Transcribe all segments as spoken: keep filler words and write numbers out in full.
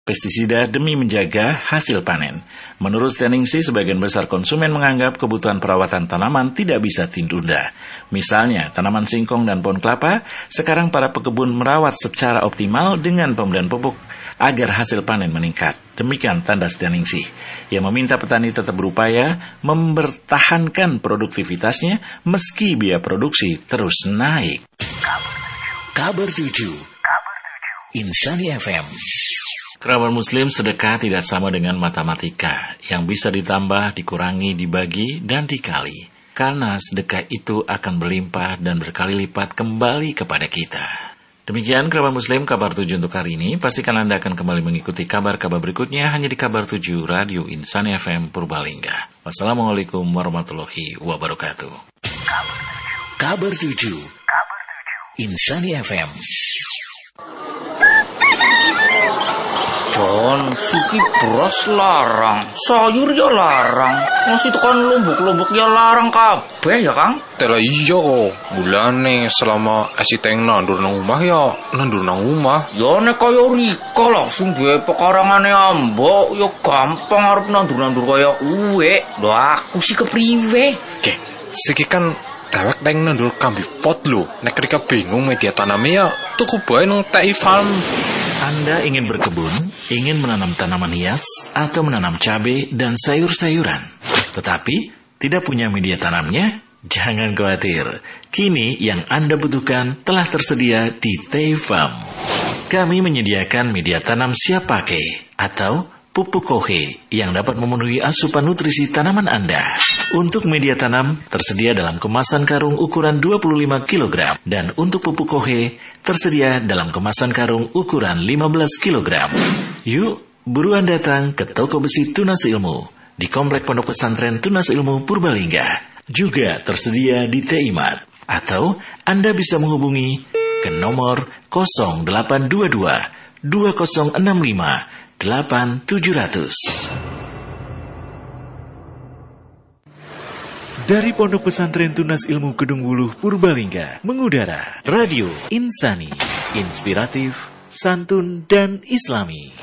pestisida demi menjaga hasil panen. Menurut Stenningsih, sebagian besar konsumen menganggap kebutuhan perawatan tanaman tidak bisa ditunda. Misalnya, tanaman singkong dan pohon kelapa, sekarang para pekebun merawat secara optimal dengan pemberian pupuk agar hasil panen meningkat. Demikian tanda Stenningsih. Ia meminta petani tetap berupaya mempertahankan produktivitasnya meski biaya produksi terus naik. Kabar tujuh Insani F M. Kerabat Muslim, sedekah tidak sama dengan matematika yang bisa ditambah, dikurangi, dibagi, dan dikali. Karena sedekah itu akan berlimpah dan berkali lipat kembali kepada kita. Demikian kerabat Muslim, kabar tujuh untuk hari ini. Pastikan Anda akan kembali mengikuti kabar-kabar berikutnya hanya di Kabar tujuh Radio Insani F M Purbalingga. Wassalamualaikum warahmatullahi wabarakatuh. Kabar tujuh Insani F M. John, suki beras larang, sayur ya larang, masih tekan lumbuk-lumbuk ya larang kabeh ya Kang. Tela iya kok, bulane selama esiteng nandur nang omah ya nandur nang omah. Ya nek kaya Rika langsung duwe pekarangane ambok, ya gampang arep nandur-nandur kaya uwe. Lho aku sih kepriwe? Oke, siki kan dewek teng nandur kambi pot lho. Nek Rika bingung media tanamnya ya tuku bae nang T I Farm. Anda ingin berkebun, ingin menanam tanaman hias, atau menanam cabai dan sayur-sayuran, tetapi tidak punya media tanamnya? Jangan khawatir. Kini yang Anda butuhkan telah tersedia di T I Farm. Kami menyediakan media tanam siap pakai atau pupuk kohe yang dapat memenuhi asupan nutrisi tanaman Anda. Untuk media tanam tersedia dalam kemasan karung ukuran dua puluh lima kilogram dan untuk pupuk kohe tersedia dalam kemasan karung ukuran lima belas kilogram. Yuk, buruan datang ke toko besi Tunas Ilmu di Komplek Pondok Pesantren Tunas Ilmu Purbalingga. Juga tersedia di T I Mart atau Anda bisa menghubungi ke nomor nol delapan dua dua dua nol enam lima delapan tujuh nol nol. Dari Pondok Pesantren Tunas Ilmu Kedung Wuluh Purbalingga mengudara Radio Insani, inspiratif, santun dan islami.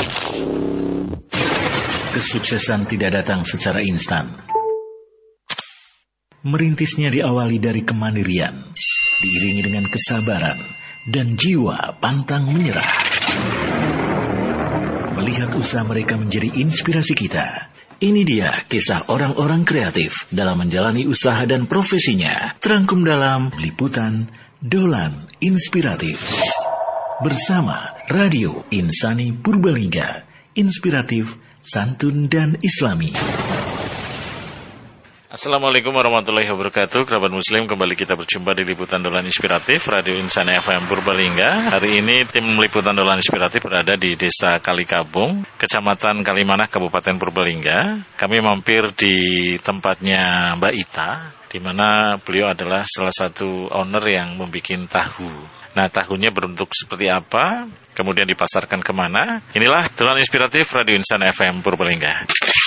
Kesuksesan tidak datang secara instan. Merintisnya diawali dari kemandirian, diiringi dengan kesabaran dan jiwa pantang menyerah. Melihat usaha mereka menjadi inspirasi kita. Ini dia kisah orang-orang kreatif dalam menjalani usaha dan profesinya. Terangkum dalam liputan Dolan Inspiratif. Bersama Radio Insani Purbalingga. Inspiratif, santun dan islami. Assalamualaikum warahmatullahi wabarakatuh. Kerabat Muslim, kembali kita berjumpa di Liputan Dolan Inspiratif Radio Insani F M Purbalingga. Hari ini tim Liputan Dolan Inspiratif berada di Desa Kalikabung, Kecamatan Kalimanah, Kabupaten Purbalingga. Kami mampir di tempatnya Mbak Ita, di mana beliau adalah salah satu owner yang membuat tahu. Nah, tahunya berbentuk seperti apa, kemudian dipasarkan kemana? Inilah Dolan Inspiratif Radio Insani F M Purbalingga.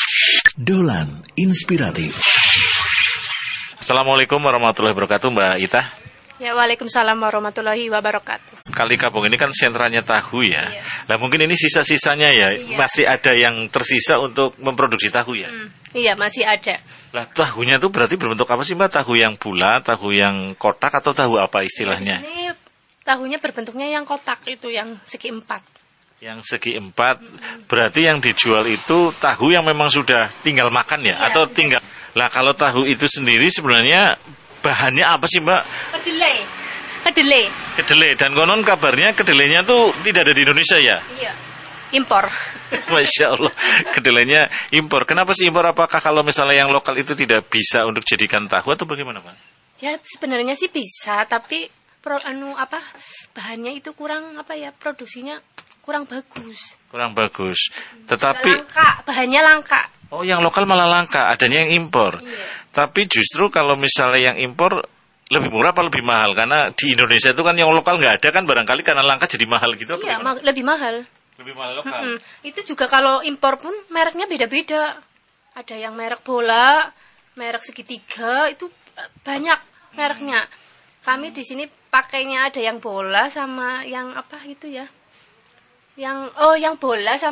Dolan Inspiratif. Assalamualaikum warahmatullahi wabarakatuh, Mbak Ita. Ya, waalaikumsalam warahmatullahi wabarakatuh. Kalikabung ini kan sentranya tahu ya. Iya. Nah, mungkin ini sisa-sisanya ya, iya. Masih ada yang tersisa untuk memproduksi tahu ya? Hmm, iya, masih ada. Lah, tahunya itu berarti berbentuk apa sih, Mbak? Tahu yang bulat, tahu yang kotak, atau tahu apa istilahnya? Ya, di sini tahunya berbentuknya yang kotak itu, yang segi empat. Yang segi empat, hmm. Berarti yang dijual itu tahu yang memang sudah tinggal makan ya? Iya, atau tinggal... Lah, kalau tahu itu sendiri sebenarnya bahannya apa sih, Mbak? Kedelai. Kedelai. Kedelai. Dan konon kabarnya kedelainya tuh tidak ada di Indonesia ya? Iya. Impor. Masya Allah. Kedelainya impor. Kenapa sih impor? Apakah kalau misalnya yang lokal itu tidak bisa untuk jadikan tahu atau bagaimana, Pak? Ya, sebenarnya sih bisa, tapi pro, anu apa bahannya itu kurang apa ya, produksinya kurang bagus. Kurang bagus. Tetapi langka, bahannya langka. Oh, yang lokal malah langka, adanya yang impor. Iya. Tapi justru kalau misalnya yang impor lebih murah apa lebih mahal? Karena di Indonesia itu kan yang lokal nggak ada kan, barangkali karena langka jadi mahal gitu. Iya, ma- lebih mahal. Lebih mahal lokal. Mm-mm. Itu juga kalau impor pun mereknya beda-beda. Ada yang merek bola, merek segitiga, itu banyak mereknya. Kami di sini pakainya ada yang bola sama yang apa itu ya? Yang oh yang bola sama